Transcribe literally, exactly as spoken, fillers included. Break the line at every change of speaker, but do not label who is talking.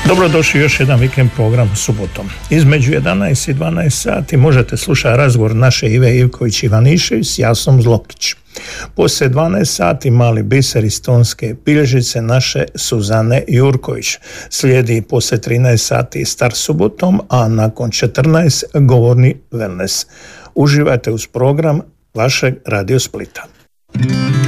Dobrodošli još jedan vikend program subotom. Između jedanaest i dvanaest sati možete slušati razgovor naše Ive Ivković Ivanišević s Jasom Zlokić. Poslije dvanaest sati mali biser iz tonske bilježice naše Suzane Jurković. Slijedi poslije trinaest sati Star subotom, a nakon četrnaest govorni wellness. Uživajte uz program vašeg Radio Splita.